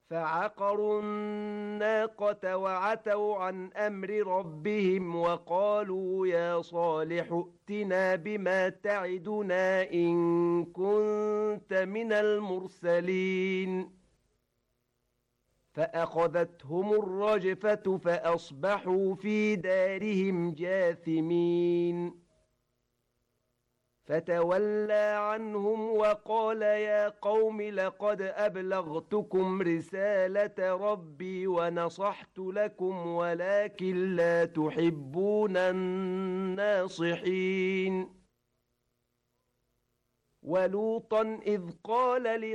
فعقروا الناقة وعتوا عن أمر ربهم وقالوا يا صالح ائتنا بما تعدنا إن كنت من المرسلين فأخذتهم الرجفة فأصبحوا في دارهم جاثمين فتولى عنهم وقال يا قوم لقد أبلغتكم رسالة ربي ونصحت لكم ولكن لا تحبون الناصحين ولوطا إذ قال